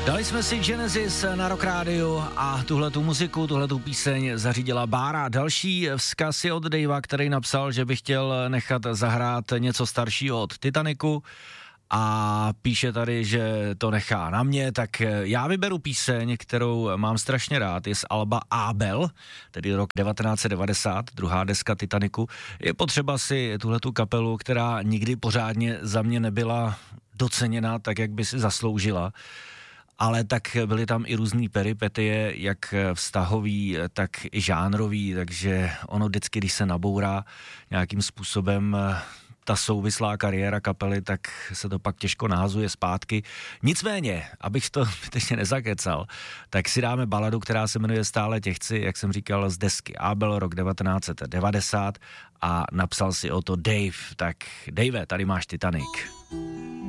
Dali jsme si Genesis na Rock Radio a tuhletu muziku, tuhletu píseň zařídila Bára. Další vzkaz je od Davea, který napsal, že by chtěl nechat zahrát něco staršího od Titanicu a píše tady, že to nechá na mě, tak já vyberu píseň, kterou mám strašně rád, je z alba Abel, tedy rok 1990, druhá deska Titanicu. Je potřeba si tuhletu kapelu, která nikdy pořádně za mě nebyla doceněna tak, jak by si zasloužila, ale tak byly tam i různý peripetie, jak vztahový, tak i žánrový, takže ono vždycky, když se nabourá nějakým způsobem ta souvislá kariéra kapely, tak se to pak těžko nahazuje zpátky. Nicméně, abych to zbytečně nezakecal, tak si dáme baladu, která se jmenuje Stále tě chci, jak jsem říkal, z desky Abel, rok 1990 a napsal si o to Dave. Tak Dave, tady máš Titanic.